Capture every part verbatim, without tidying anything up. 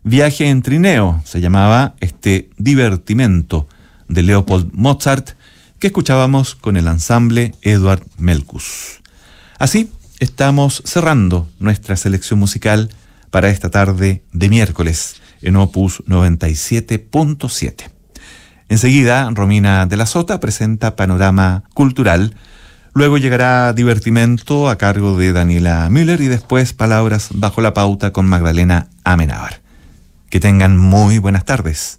Viaje en trineo se llamaba este divertimento de Leopold Mozart que escuchábamos con el ensamble Eduard Melkus. Así estamos cerrando nuestra selección musical para esta tarde de miércoles en Opus noventa y siete punto siete. Enseguida, Romina de la Sota presenta Panorama Cultural. Luego llegará Divertimento a cargo de Daniela Müller y después Palabras bajo la pauta con Magdalena Amenábar. Que tengan muy buenas tardes.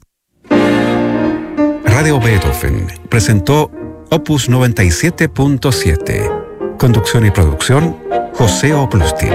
Radio Beethoven presentó Opus noventa y siete punto siete. Conducción y producción, José Oplustil.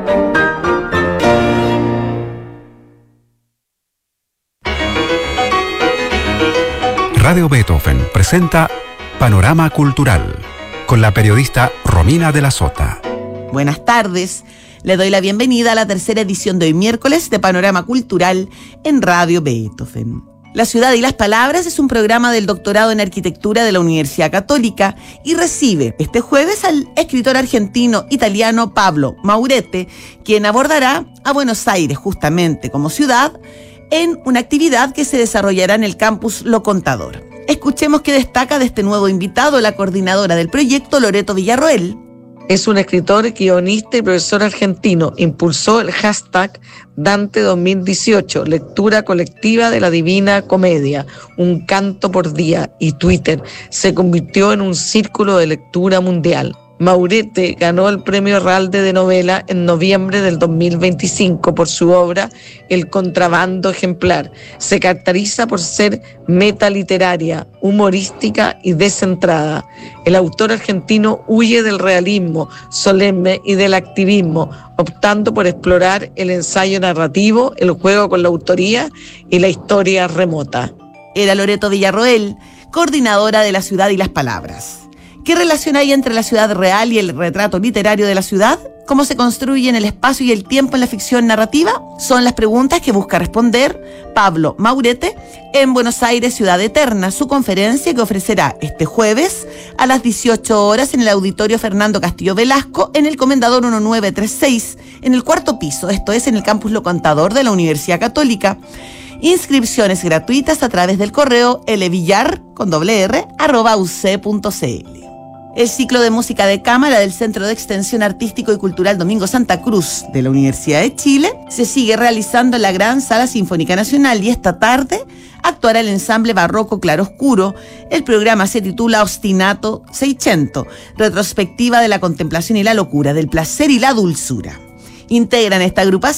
Radio Beethoven presenta Panorama Cultural con la periodista Romina de la Sota. Buenas tardes. Le doy la bienvenida a la tercera edición de hoy miércoles de Panorama Cultural en Radio Beethoven. La ciudad y las palabras es un programa del doctorado en arquitectura de la Universidad Católica y recibe este jueves al escritor argentino-italiano Pablo Maurete, quien abordará a Buenos Aires justamente como ciudad en una actividad que se desarrollará en el campus Lo Contador. Escuchemos qué destaca de este nuevo invitado la coordinadora del proyecto, Loreto Villarroel. Es un escritor, guionista y profesor argentino. Impulsó el hashtag Dante dos mil dieciocho, lectura colectiva de la Divina Comedia, un canto por día, y Twitter se convirtió en un círculo de lectura mundial. Maurete ganó el Premio Ralde de Novela en noviembre del dos mil veinticinco por su obra El Contrabando Ejemplar. Se caracteriza por ser metaliteraria, humorística y descentrada. El autor argentino huye del realismo solemne y del activismo, optando por explorar el ensayo narrativo, el juego con la autoría y la historia remota. Era Loreto Villarroel, coordinadora de La Ciudad y las Palabras. ¿Qué relación hay entre la ciudad real y el retrato literario de la ciudad? ¿Cómo se construyen el espacio y el tiempo en la ficción narrativa? Son las preguntas que busca responder Pablo Maurete en Buenos Aires, Ciudad Eterna, su conferencia que ofrecerá este jueves a las dieciocho horas en el Auditorio Fernando Castillo Velasco en el Comendador diecinueve treinta y seis, en el cuarto piso, esto es en el campus Lo Contador de la Universidad Católica. Inscripciones gratuitas a través del correo lvillar, con doble r, arroba uc.cl. El ciclo de música de cámara del Centro de Extensión Artístico y Cultural Domingo Santa Cruz de la Universidad de Chile se sigue realizando en la Gran Sala Sinfónica Nacional y esta tarde actuará el ensamble barroco Claroscuro. El programa se titula Ostinato seiscientos, retrospectiva de la contemplación y la locura, del placer y la dulzura. Integran esta agrupación